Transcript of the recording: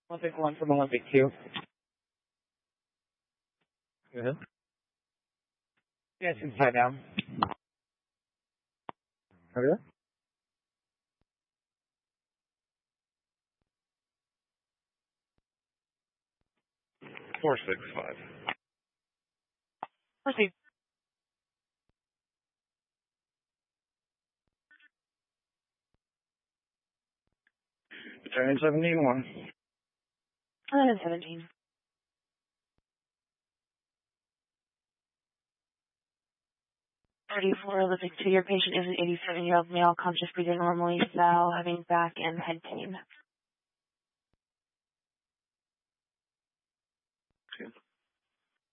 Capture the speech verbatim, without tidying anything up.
Olympic one from Olympic two. Go ahead. Yes, inside down. Over there. Four six five. Proceed. Battalion seventeen one. Eleven seventeen. Thirty-four Olympic two. Your patient is an eighty-seven-year-old male, conscious, breathing normally, now having back and head pain.